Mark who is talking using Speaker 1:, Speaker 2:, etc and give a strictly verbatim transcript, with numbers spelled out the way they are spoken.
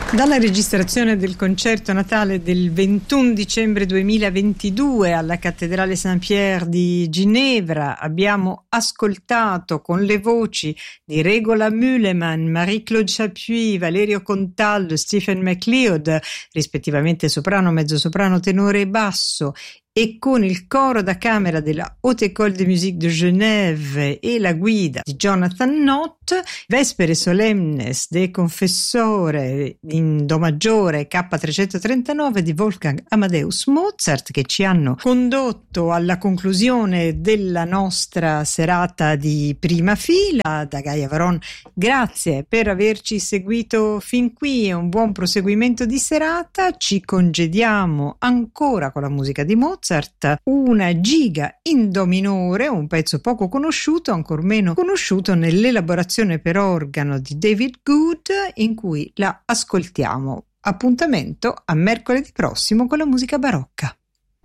Speaker 1: Dalla registrazione del concerto natale del ventuno dicembre duemilaventidue alla Cattedrale Saint-Pierre di Ginevra abbiamo ascoltato con le voci di Regola Meuleman, Marie-Claude Chapuis, Valerio Contaldo, Stephen MacLeod, rispettivamente soprano, mezzosoprano, tenore e basso, e con il coro da camera della Haute École de Musique de Genève e la guida di Jonathan Nott, Vespere Solemnes de Confessore in Do maggiore K trecentotrentanove di Wolfgang Amadeus Mozart, che ci hanno condotto alla conclusione della nostra serata di prima fila. Da Gaia Varon, grazie per averci seguito fin qui e un buon proseguimento di serata. Ci congediamo ancora con la musica di Mozart, una giga in do minore, un pezzo poco conosciuto, ancor meno conosciuto nell'elaborazione per organo di David Good, in cui la ascoltiamo. Appuntamento a mercoledì prossimo con la musica barocca.